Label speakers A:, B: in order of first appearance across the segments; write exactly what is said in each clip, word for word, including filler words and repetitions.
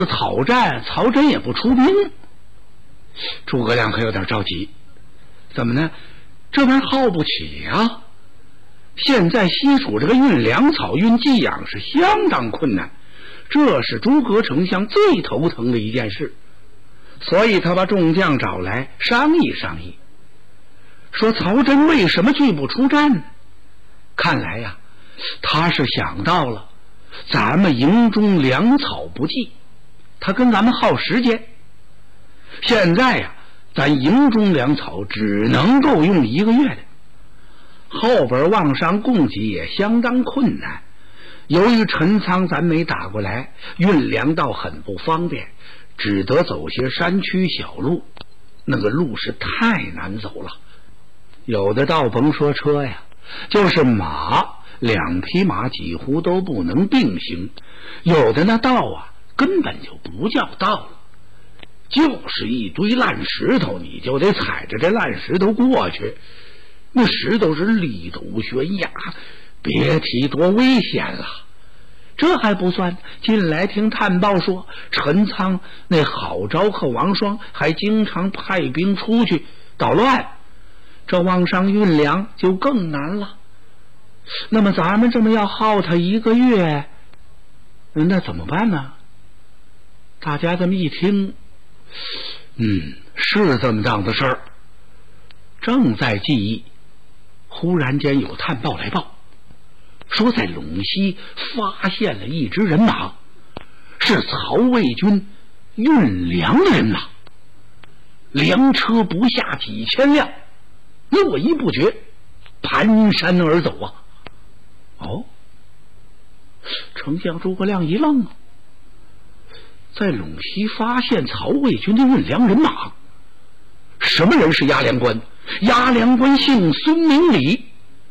A: 讨战，曹真也不出兵。诸葛亮可有点着急，怎么呢？这玩意儿耗不起啊！现在西楚这个运粮草、运寄养是相当困难，这是诸葛丞相最头疼的一件事。所以他把众将找来商议商议，说曹真为什么拒不出战呢？看来呀，他是想到了咱们营中粮草不济，他跟咱们耗时间。现在呀，咱营中粮草只能够用一个月的，后边往上供给也相当困难。由于陈仓咱没打过来，运粮道很不方便，只得走些山区小路，那个路是太难走了。有的道甭说车呀，就是马，两匹马几乎都不能并行。有的那道啊，根本就不叫道了，就是一堆烂石头，你就得踩着这烂石头过去。那石头是立陡悬崖，别提多危险了。这还不算，近来听探报说，陈仓那郝昭和王双还经常派兵出去捣乱，这往上运粮就更难了。那么咱们这么要耗他一个月，那怎么办呢？大家这么一听，嗯，是这么档子事儿。正在记忆，忽然间有探报来报，说在陇西发现了一支人马，是曹魏军运粮的人马，粮车不下几千辆，络绎不绝，蹒跚而走啊！哦，丞相诸葛亮一愣啊，在陇西发现曹魏军的运粮人马，什么人是押粮官？押粮官姓孙名李。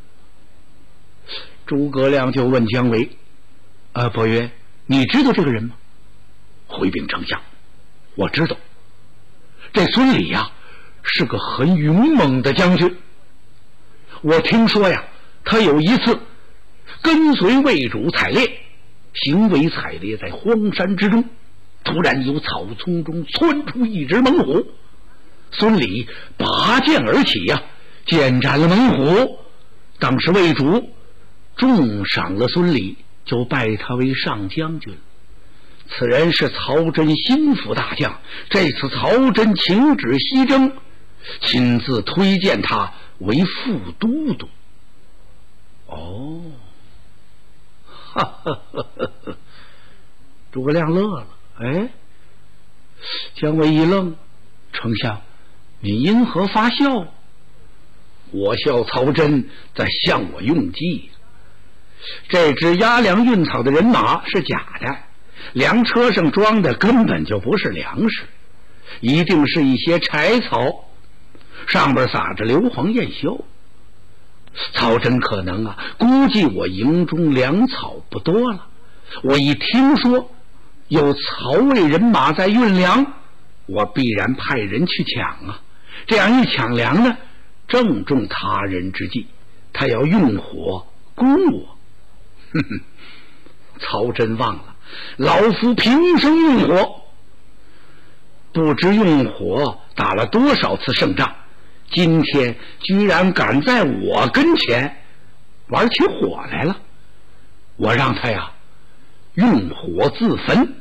A: 诸葛亮就问姜维：“呃，伯约，你知道这个人吗？”回禀丞相，我知道。这孙李呀，是个很勇猛的将军。我听说呀，他有一次跟随魏主采猎，行为采猎在荒山之中，突然由草丛中窜出一只猛虎，孙李拔剑而起呀、啊，剑斩了猛虎。当时魏主重赏了孙李，就拜他为上将军。此人是曹真心腹大将，这次曹真请旨西征，亲自推荐他为副都督。哦，哈哈哈哈！诸葛亮乐了。哎，姜维一愣：“丞相，你因何发笑？”“我笑曹真在向我用计。这支押粮运草的人马是假的，粮车上装的根本就不是粮食，一定是一些柴草，上边撒着硫磺焰硝。曹真可能啊，估计我营中粮草不多了，我一听说有曹魏人马在运粮，我必然派人去抢啊！这样一抢粮呢，正中他人之计，他要用火攻我。哼哼，曹真忘了，老夫平生用火，不知用火打了多少次胜仗，今天居然敢在我跟前玩起火来了，我让他呀用火自焚。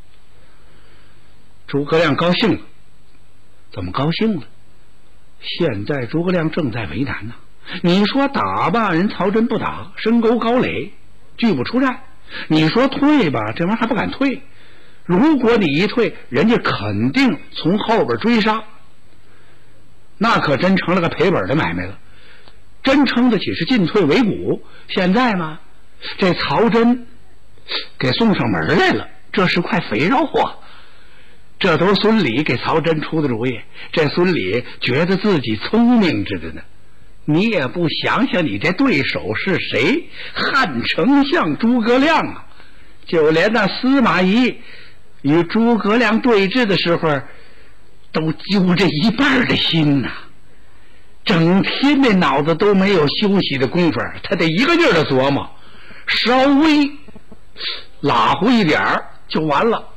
A: 诸葛亮高兴了。怎么高兴了？现在诸葛亮正在为难呢、啊。你说打吧，人曹真不打，深沟高垒，拒不出战；你说退吧，这玩意儿还不敢退。如果你一退，人家肯定从后边追杀，那可真成了个赔本的买卖了，真称得起是进退维谷。现在嘛，这曹真给送上门来了，这是块肥肉啊！这都是孙李给曹真出的主意，这孙李觉得自己聪明着的呢。你也不想想你这对手是谁？汉丞相诸葛亮啊！就连那司马懿与诸葛亮对峙的时候，都揪着一半的心呐、啊，整天的脑子都没有休息的功夫，他得一个劲儿的琢磨，稍微拉乎一点儿就完了。